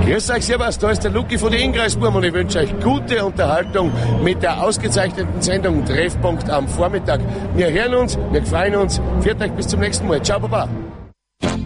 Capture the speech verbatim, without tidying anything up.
Grüß euch, servus, da ist der Luki von den Ingreisburm und ich wünsche euch gute Unterhaltung mit der ausgezeichneten Sendung Treffpunkt am Vormittag. Wir hören uns, wir freuen uns. Viert euch bis zum nächsten Mal. Ciao, Baba.